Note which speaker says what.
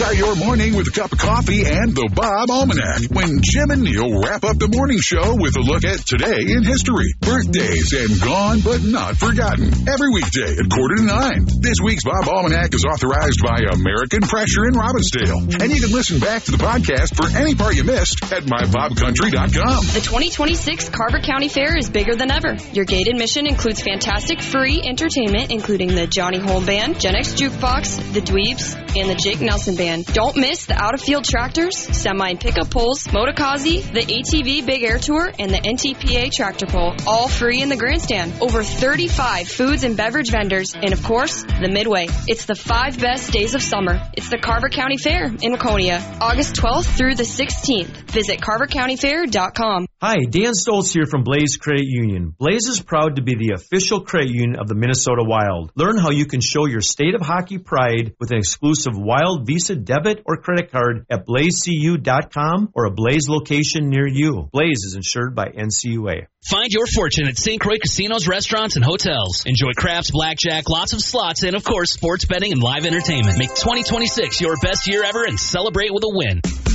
Speaker 1: Start your morning with a cup of coffee and the Bob Almanac when Jim and Neil wrap up the morning show with a look at today in history, birthdays, and gone but not forgotten. Every weekday at 8:45. This week's Bob Almanac is authorized by American Pressure in Robbinsdale. And you can listen back to the podcast for any part you missed at mybobcountry.com.
Speaker 2: The 2026 Carver County Fair is bigger than ever. Your gate admission includes fantastic free entertainment, including the Johnny Hole Band, Gen X Jukebox, the Dweebs, and the Jake Nelson Band. Don't miss the out-of-field tractors, semi and pickup pulls, Motokazi, the ATV Big Air Tour, and the NTPA Tractor Pull, all free in the grandstand. Over 35 foods and beverage vendors, and of course, the Midway. It's the 5 best days of summer. It's the Carver County Fair in Waconia, August 12th through the 16th. Visit carvercountyfair.com.
Speaker 3: Hi, Dan Stoltz here from Blaze Credit Union. Blaze is proud to be the official credit union of the Minnesota Wild. Learn how you can show your state of hockey pride with an exclusive Wild Visa debit or credit card at blazecu.com or a Blaze location near you. Blaze is insured by NCUA.
Speaker 4: Find your fortune at St. Croix Casinos, Restaurants, and Hotels. Enjoy craps, blackjack, lots of slots, and, of course, sports betting and live entertainment. Make 2026 your best year ever and celebrate with a win.